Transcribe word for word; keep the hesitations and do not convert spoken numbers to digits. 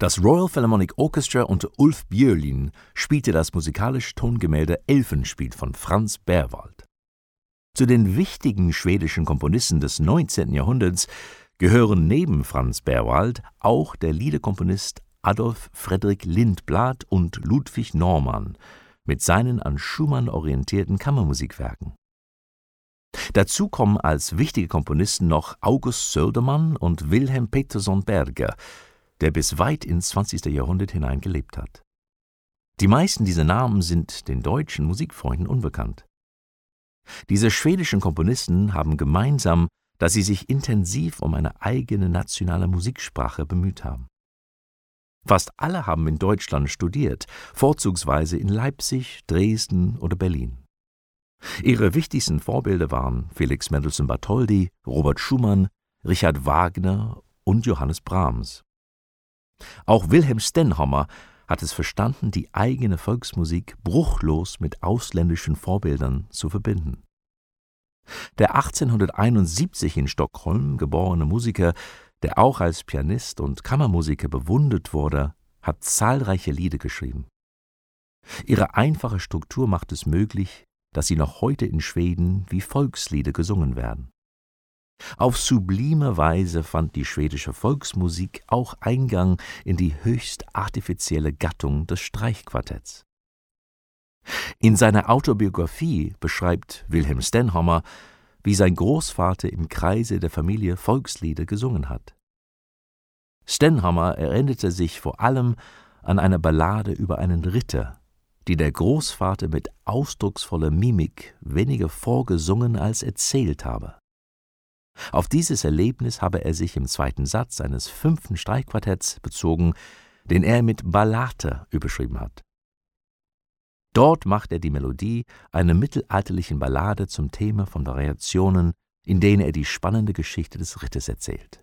Das Royal Philharmonic Orchestra unter Ulf Björlin spielte das musikalische Tongemälde Elfenspiel von Franz Berwald. Zu den wichtigen schwedischen Komponisten des neunzehnten Jahrhunderts gehören neben Franz Berwald auch der Liederkomponist Adolf Fredrik Lindblad und Ludwig Normann mit seinen an Schumann orientierten Kammermusikwerken. Dazu kommen als wichtige Komponisten noch August Södermann und Wilhelm Petersson Berger, der bis weit ins zwanzigste Jahrhundert hinein gelebt hat. Die meisten dieser Namen sind den deutschen Musikfreunden unbekannt. Diese schwedischen Komponisten haben gemeinsam, dass sie sich intensiv um eine eigene nationale Musiksprache bemüht haben. Fast alle haben in Deutschland studiert, vorzugsweise in Leipzig, Dresden oder Berlin. Ihre wichtigsten Vorbilder waren Felix Mendelssohn Bartholdy, Robert Schumann, Richard Wagner und Johannes Brahms. Auch Wilhelm Stenhammar hat es verstanden, die eigene Volksmusik bruchlos mit ausländischen Vorbildern zu verbinden. Der achtzehnhunderteinundsiebzig in Stockholm geborene Musiker, der auch als Pianist und Kammermusiker bewundert wurde, hat zahlreiche Lieder geschrieben. Ihre einfache Struktur macht es möglich, dass sie noch heute in Schweden wie Volkslieder gesungen werden. Auf sublime Weise fand die schwedische Volksmusik auch Eingang in die höchst artifizielle Gattung des Streichquartetts. In seiner Autobiografie beschreibt Wilhelm Stenhammar, wie sein Großvater im Kreise der Familie Volkslieder gesungen hat. Stenhammar erinnerte sich vor allem an eine Ballade über einen Ritter, die der Großvater mit ausdrucksvoller Mimik weniger vorgesungen als erzählt habe. Auf dieses Erlebnis habe er sich im zweiten Satz seines fünften Streichquartetts bezogen, den er mit Ballate überschrieben hat. Dort macht er die Melodie einer mittelalterlichen Ballade zum Thema von Variationen, in denen er die spannende Geschichte des Ritters erzählt.